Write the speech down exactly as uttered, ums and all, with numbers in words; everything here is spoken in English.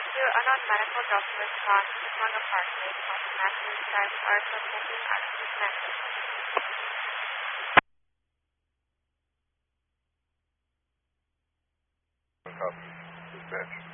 to unknown medical documents found in Chicago Parkway, Master's Drive, are subjecting our treatment. Copy. Dispatch.